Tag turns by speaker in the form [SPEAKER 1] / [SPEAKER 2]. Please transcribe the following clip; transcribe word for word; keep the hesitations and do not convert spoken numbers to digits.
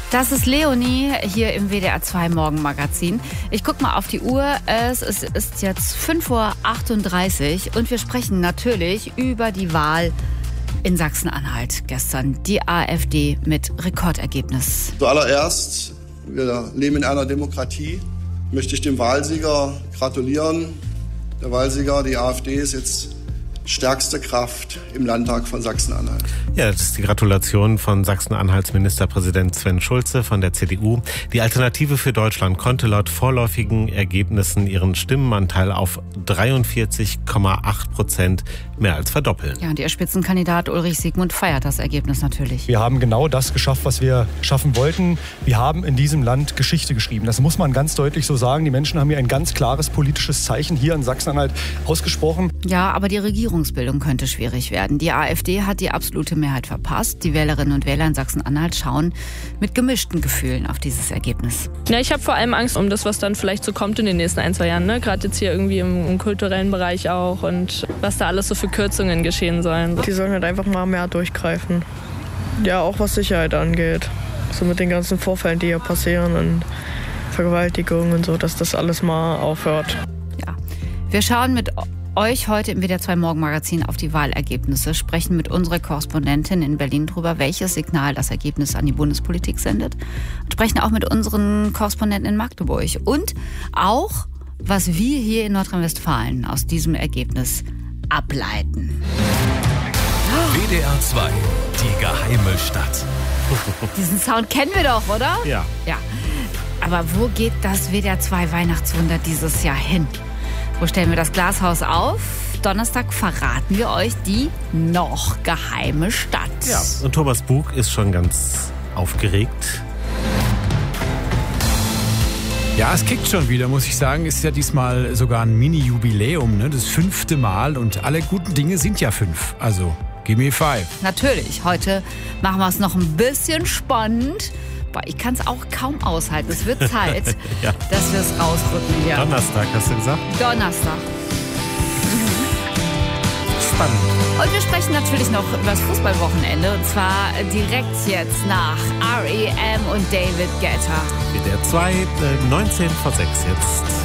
[SPEAKER 1] Das ist Leonie hier im W D R zwei Morgenmagazin. Ich gucke mal auf die Uhr. Es ist jetzt fünf Uhr achtunddreißig und wir sprechen natürlich über die Wahl in Sachsen-Anhalt gestern. Die AfD mit Rekordergebnis.
[SPEAKER 2] Zuallererst, wir leben in einer Demokratie, möchte ich dem Wahlsieger gratulieren. Der Wahlsieger, die AfD, ist jetzt stärkste Kraft im Landtag von Sachsen-Anhalt.
[SPEAKER 3] Ja, das ist die Gratulation von Sachsen-Anhalts Ministerpräsident Sven Schulze von der C D U. Die Alternative für Deutschland konnte laut vorläufigen Ergebnissen ihren Stimmenanteil auf dreiundvierzig Komma acht Prozent mehr als verdoppeln.
[SPEAKER 1] Ja, und ihr Spitzenkandidat Ulrich Siegmund feiert das Ergebnis natürlich.
[SPEAKER 4] Wir haben genau das geschafft, was wir schaffen wollten. Wir haben in diesem Land Geschichte geschrieben. Das muss man ganz deutlich so sagen. Die Menschen haben hier ein ganz klares politisches Zeichen hier in Sachsen-Anhalt ausgesprochen.
[SPEAKER 1] Ja, aber die Regierungsbildung könnte schwierig werden. Die AfD hat die absolute Mehrheit verpasst. Die Wählerinnen und Wähler in Sachsen-Anhalt schauen mit gemischten Gefühlen auf dieses Ergebnis.
[SPEAKER 5] Ja, ich habe vor allem Angst um das, was dann vielleicht so kommt in den nächsten ein, zwei Jahren. Ne? Gerade jetzt hier irgendwie im, im kulturellen Bereich auch und was da alles so für Kürzungen geschehen sollen.
[SPEAKER 6] Die sollen halt einfach mal mehr durchgreifen. Ja, auch was Sicherheit angeht. So mit den ganzen Vorfällen, die hier passieren und Vergewaltigungen und so, dass das alles mal aufhört.
[SPEAKER 1] Ja, wir schauen mit euch heute im W D R zwei Morgenmagazin auf die Wahlergebnisse, sprechen mit unserer Korrespondentin in Berlin darüber, welches Signal das Ergebnis an die Bundespolitik sendet. Und sprechen auch mit unseren Korrespondenten in Magdeburg. Und auch, was wir hier in Nordrhein-Westfalen aus diesem Ergebnis ableiten.
[SPEAKER 7] W D R zwei, die geheime Stadt.
[SPEAKER 1] Diesen Sound kennen wir doch, oder?
[SPEAKER 3] Ja.
[SPEAKER 1] Ja. Aber wo geht das W D R zwei Weihnachtswunder dieses Jahr hin? Wo stellen wir das Glashaus auf? Donnerstag verraten wir euch die noch geheime Stadt.
[SPEAKER 3] Ja, und Thomas Bug ist schon ganz aufgeregt.
[SPEAKER 8] Ja, es kickt schon wieder, muss ich sagen. Ist ja diesmal sogar ein Mini-Jubiläum, ne? Das fünfte Mal und alle guten Dinge sind ja fünf. Also, give me five.
[SPEAKER 1] Natürlich, heute machen wir es noch ein bisschen spannend. Boah, ich kann es auch kaum aushalten. Es wird Zeit,
[SPEAKER 3] ja.
[SPEAKER 1] dass wir es rausrücken hier.
[SPEAKER 3] Donnerstag, hast du gesagt?
[SPEAKER 1] Donnerstag.
[SPEAKER 3] Spannend. Und
[SPEAKER 1] wir sprechen natürlich noch über das Fußballwochenende. Und zwar direkt jetzt nach R E M und David Guetta.
[SPEAKER 3] W D R zwei, äh, neunzehn vor sechs jetzt.